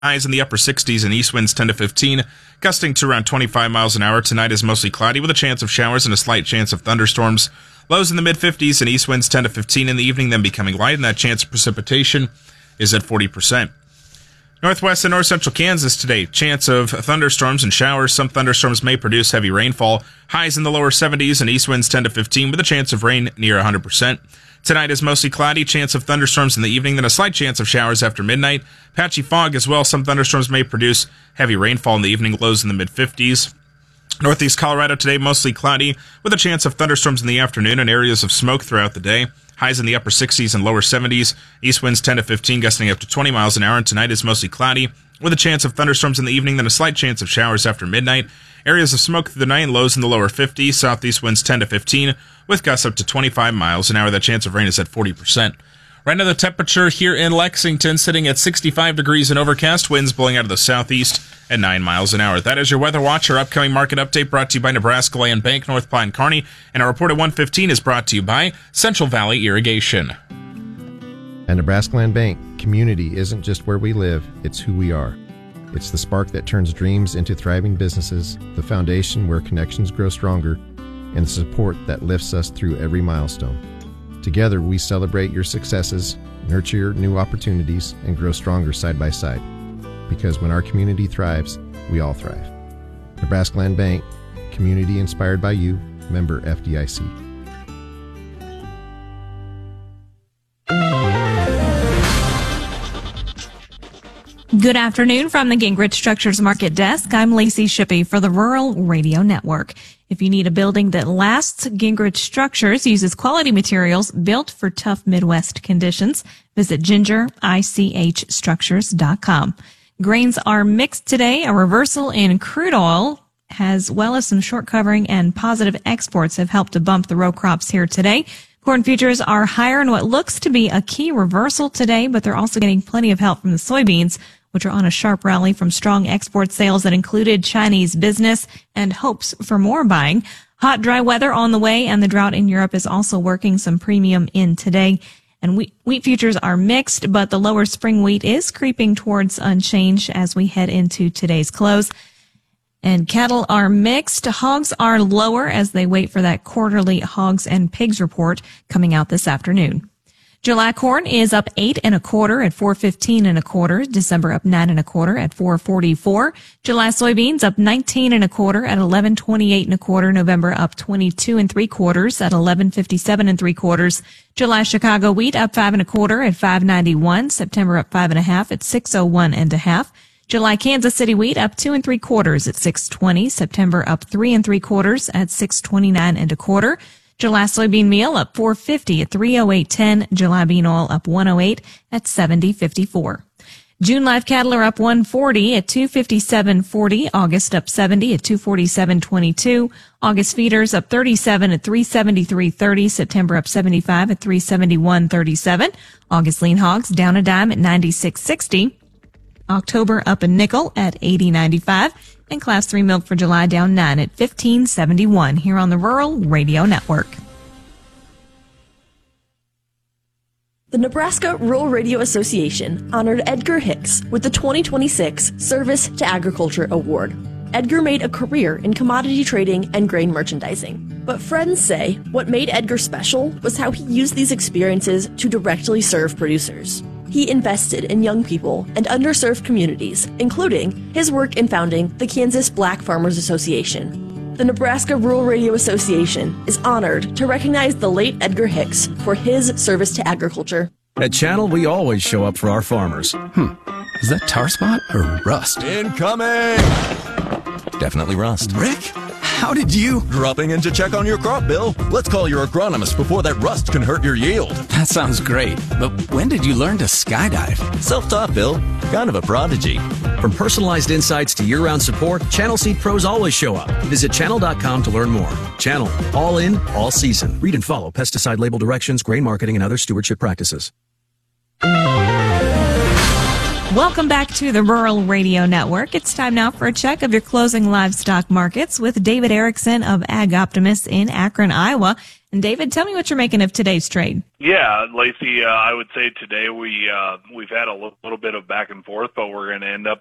Highs in the upper 60s and east winds 10 to 15, gusting to around 25 miles an hour. Tonight is mostly cloudy with a chance of showers and a slight chance of thunderstorms. Lows in the mid-50s and east winds 10 to 15 in the evening, then becoming light, and that chance of precipitation is at 40%. Northwest and north central Kansas today, chance of thunderstorms and showers. Some thunderstorms may produce heavy rainfall. Highs in the lower 70s and east winds 10 to 15 with a chance of rain near 100%. Tonight is mostly cloudy, chance of thunderstorms in the evening, then a slight chance of showers after midnight. Patchy fog as well. Some thunderstorms may produce heavy rainfall in the evening, lows in the mid-50s. Northeast Colorado today, mostly cloudy, with a chance of thunderstorms in the afternoon and areas of smoke throughout the day. Highs in the upper 60s and lower 70s. East winds 10 to 15, gusting up to 20 miles an hour, and tonight is mostly cloudy, with a chance of thunderstorms in the evening, then a slight chance of showers after midnight. Areas of smoke through the night and lows in the lower 50s. Southeast winds 10 to 15, with gusts up to 25 miles an hour. That chance of rain is at 40%. Right now, the temperature here in Lexington sitting at 65 degrees and overcast. Winds blowing out of the southeast at 9 miles an hour. That is your Weather Watch. Our upcoming market update brought to you by Nebraska Land Bank, North Pine Kearney. And our report at 1:15 is brought to you by Central Valley Irrigation. At Nebraska Land Bank, community isn't just where we live, it's who we are. It's the spark that turns dreams into thriving businesses, the foundation where connections grow stronger, and the support that lifts us through every milestone. Together, we celebrate your successes, nurture your new opportunities, and grow stronger side by side. Because when our community thrives, we all thrive. Nebraska Land Bank, community inspired by you, member FDIC. Good afternoon from the Gingrich Structures Market Desk. I'm Lacey Shippey for the Rural Radio Network. If you need a building that lasts, Gingrich Structures uses quality materials built for tough Midwest conditions. Visit gingerichstructures.com. Grains are mixed today. A reversal in crude oil, as well as some short covering and positive exports, have helped to bump the row crops here today. Corn futures are higher in what looks to be a key reversal today, but they're also getting plenty of help from the soybeans, which are on a sharp rally from strong export sales that included Chinese business and hopes for more buying. Hot, dry weather on the way, and the drought in Europe is also working some premium in today. And wheat futures are mixed, but the lower spring wheat is creeping towards unchanged as we head into today's close. And cattle are mixed. Hogs are lower as they wait for that quarterly hogs and pigs report coming out this afternoon. July corn is up 8 1/4 at 4.15 1/4. December up 9 1/4 at 4.44. July soybeans up 19 1/4 at 11.28 1/4. November up 22 3/4 at 11.57 3/4. July Chicago wheat up 5 1/4 at 5.91. September up 5 1/2 at 6.01 1/2. July Kansas City wheat up 2 3/4 at 6.20. September up 3 3/4 at 6.29 1/4. July soybean meal up 4.50 at 3.0810. July bean oil up 1.08 at 70.54. June live cattle are up 140 at 257.40. August up 70 at 247.22. August feeders up 37 at 373.30. September up 75 at 371.37. August lean hogs down a dime at 96.60. October up a nickel at 80.95. And Class 3 milk for July down 9 at 15.71 here on the Rural Radio Network. The Nebraska Rural Radio Association honored Edgar Hicks with the 2026 Service to Agriculture Award. Edgar made a career in commodity trading and grain merchandising. But friends say what made Edgar special was how he used these experiences to directly serve producers. He invested in young people and underserved communities, including his work in founding the Kansas Black Farmers Association. The Nebraska Rural Radio Association is honored to recognize the late Edgar Hicks for his service to agriculture. At Channel, we always show up for our farmers. Is that tar spot or rust? Incoming! Definitely rust. Rick, how did you... Dropping in to check on your crop, Bill. Let's call your agronomist before that rust can hurt your yield. That sounds great. But when did you learn to skydive? Self-taught, Bill. Kind of a prodigy. From personalized insights to year-round support, Channel Seed pros always show up. Visit channel.com to learn more. Channel. All in, all season. Read and follow pesticide label directions, grain marketing, and other stewardship practices. Welcome back to the Rural Radio Network. It's time now for a check of your closing livestock markets with David Erickson of Ag Optimist in Akron, Iowa. And David, tell me what you're making of today's trade. Yeah, Lacey, I would say today we've had a little bit of back and forth, but we're going to end up